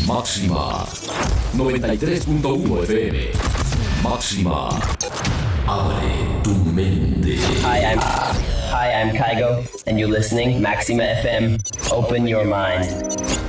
Máxima 93.1 FM. Máxima. Abre tu mente. Hi, I'm Kygo, and you're listening Maxima FM. Open your mind.